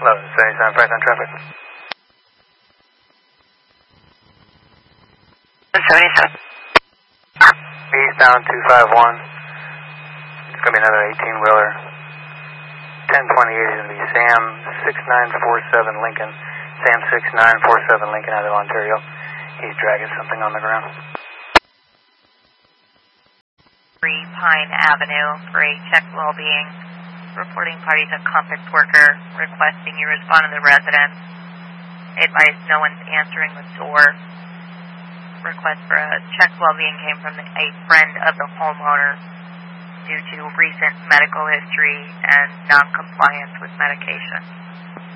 1177 Franklin traffic. 77. Eastbound 251. It's going to be another 18-wheeler. 1028 is going to be Sam 6947 Lincoln. Sam 6947 Lincoln out of Ontario. He's dragging something on the ground. Pine Avenue for a check well-being. Reporting parties a compass worker requesting you respond to the residence. Advise no one's answering the door. Request for a check well-being came from a friend of the homeowner due to recent medical history and non-compliance with medication.